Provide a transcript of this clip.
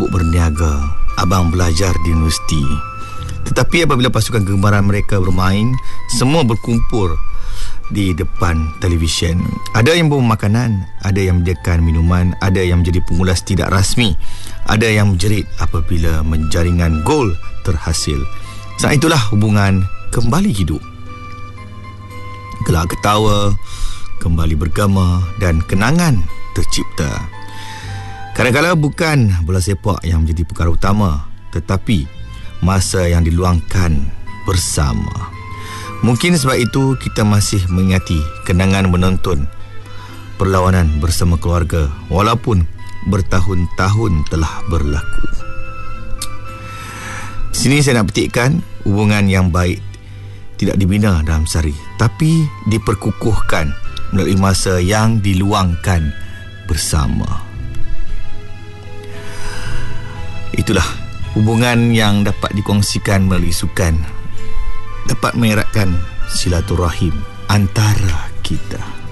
sibuk berniaga, abang belajar di universiti. Tetapi apabila pasukan kegemaran mereka bermain, semua berkumpul di depan televisyen. Ada yang bawa makanan, ada yang menyediakan minuman, ada yang menjadi pengulas tidak rasmi, ada yang menjerit apabila menjaringan gol terhasil. Saat itulah hubungan kembali hidup. Gelak ketawa kembali bergema dan kenangan tercipta. Kadang-kadang bukan bola sepak yang menjadi perkara utama, tetapi masa yang diluangkan bersama. Mungkin sebab itu kita masih mengingati kenangan menonton perlawanan bersama keluarga walaupun bertahun-tahun telah berlaku. Di sini saya nak petikkan, hubungan yang baik tidak dibina dalam sehari, tapi diperkukuhkan melalui masa yang diluangkan bersama. Itulah hubungan yang dapat dikongsikan melalui sukan, dapat mengeratkan silaturahim antara kita.